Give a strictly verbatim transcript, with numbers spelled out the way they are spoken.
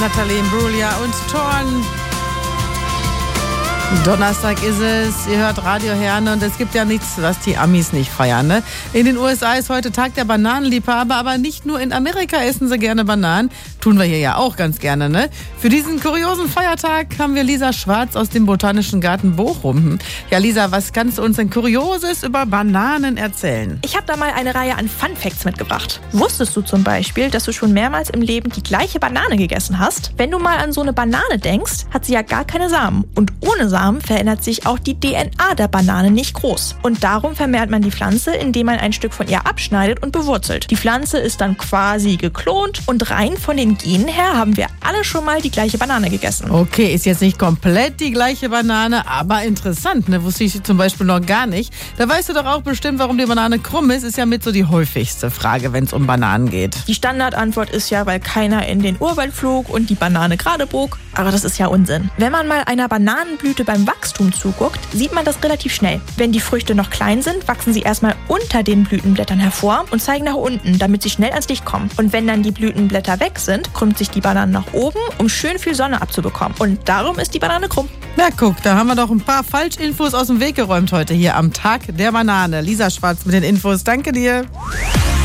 Natalie Imbruglia und Thorn. Donnerstag ist es, ihr hört Radio Herne und es gibt ja nichts, was die Amis nicht feiern. Ne? In den U S A ist heute Tag der Bananenliebhaber, aber nicht nur in Amerika essen sie gerne Bananen, tun wir hier ja auch ganz gerne. Ne? Für diesen kuriosen Feiertag haben wir Lisa Schwarz aus dem Botanischen Garten Bochum. Ja, Lisa, was kannst du uns denn Kurioses über Bananen erzählen? Ich habe da mal eine Reihe an Fun Facts mitgebracht. Wusstest du zum Beispiel, dass du schon mehrmals im Leben die gleiche Banane gegessen hast? Wenn du mal an so eine Banane denkst, hat sie ja gar keine Samen. Und ohne Samen verändert sich auch die D N A der Banane nicht groß. Und darum vermehrt man die Pflanze, indem man ein Stück von ihr abschneidet und bewurzelt. Die Pflanze ist dann quasi geklont und rein von den Genen her haben wir alle schon mal die gleiche Banane gegessen. Okay, ist jetzt nicht komplett die gleiche Banane, aber interessant, ne? Wusste ich zum Beispiel noch gar nicht. Da weißt du doch auch bestimmt, warum die Banane krumm ist, ist ja mit so die häufigste Frage, wenn es um Bananen geht. Die Standardantwort ist ja, weil keiner in den Urwald flog und die Banane gerade bog. Aber das ist ja Unsinn. Wenn man mal einer Bananenblüte beim Wachstum zuguckt, sieht man das relativ schnell. Wenn die Früchte noch klein sind, wachsen sie erstmal unter den Blütenblättern hervor und zeigen nach unten, damit sie schnell ans Licht kommen. Und wenn dann die Blütenblätter weg sind, krümmt sich die Banane nach oben, um schön viel Sonne abzubekommen. Und darum ist die Banane krumm. Na guck, da haben wir doch ein paar Falschinfos aus dem Weg geräumt heute hier am Tag der Banane. Lisa Schwarz mit den Infos. Danke dir.